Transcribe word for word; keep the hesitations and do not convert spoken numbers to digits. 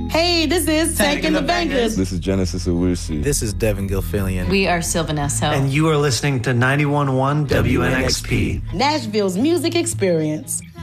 Hey, this is Taking the Bangers. This is Genesis Owusu. This is Devin Gilfillian. We are Sylvanesso. And you are listening to ninety-one point one W N X P. Nashville's music experience.